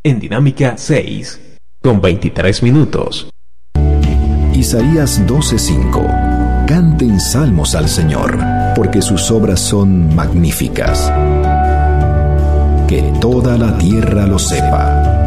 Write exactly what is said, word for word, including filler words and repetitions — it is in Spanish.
en Dinámica seis, con veintitrés minutos. Isaías doce cinco. Canten salmos al Señor, porque sus obras son magníficas. Que toda la tierra lo sepa.